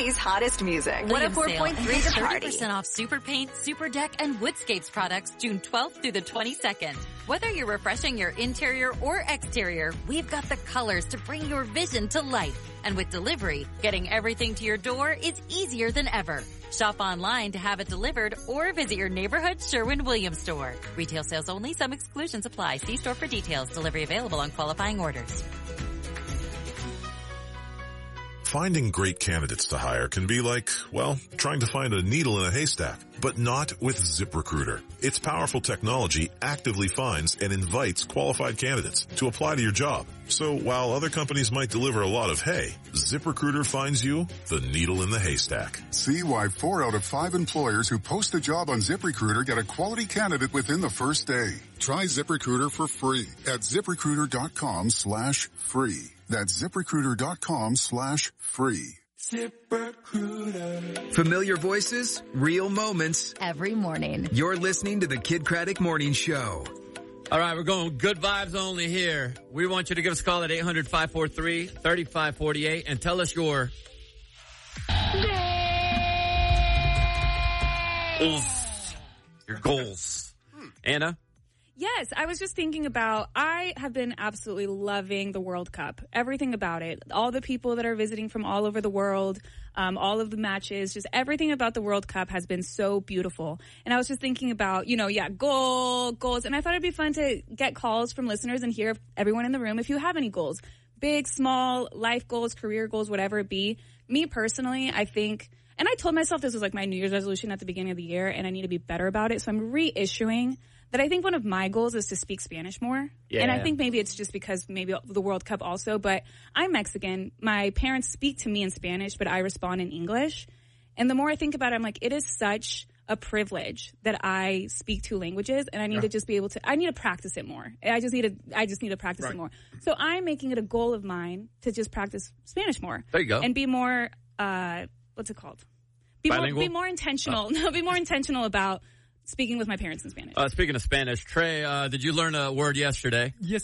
city's hottest music. 104.3 The Party. 30% off Super Paint, Super Deck, and Woodscapes products June 12th through the 22nd. Whether you're refreshing your interior or exterior, we've got the colors to bring your vision to life. And with delivery, getting everything to your door is easier than ever. Shop online to have it delivered or visit your neighborhood Sherwin-Williams store. Retail sales only. Some exclusions apply. See store for details. Delivery available on qualifying orders. Finding great candidates to hire can be like, well, trying to find a needle in a haystack, but not with ZipRecruiter. Its powerful technology actively finds and invites qualified candidates to apply to your job. So while other companies might deliver a lot of hay, ZipRecruiter finds you the needle in the haystack. See why 4 out of 5 employers who post a job on ZipRecruiter get a quality candidate within the first day. Try ZipRecruiter for free at ZipRecruiter.com/free. That's ZipRecruiter.com/free. ZipRecruiter. Familiar voices, real moments. Every morning. You're listening to the Kid Craddock Morning Show. All right, we're going good vibes only here. We want you to give us a call at 800-543-3548 and tell us your goals. Anna? Yes, I was just thinking about, I have been absolutely loving the World Cup. Everything about it. All the people that are visiting from all over the world, all of the matches, just everything about the World Cup has been so beautiful. And I was just thinking about, goals. And I thought it'd be fun to get calls from listeners and hear everyone in the room if you have any goals. Big, small, life goals, career goals, whatever it be. Me personally, I think, and I told myself this was like my New Year's resolution at the beginning of the year, and I need to be better about it. So I'm reissuing that I think one of my goals is to speak Spanish more. Yeah. And I think maybe it's just because maybe the World Cup also, but I'm Mexican. My parents speak to me in Spanish, but I respond in English. And the more I think about it, I'm like, it is such a privilege that I speak 2 languages, and I need to just be able to, I need to practice it more. I just need to practice it more. So I'm making it a goal of mine to just practice Spanish more. There you go. And be more, what's it called? Be more intentional. No, be more intentional about speaking with my parents in Spanish. Speaking of Spanish, Trey, did you learn a word yesterday? Yes,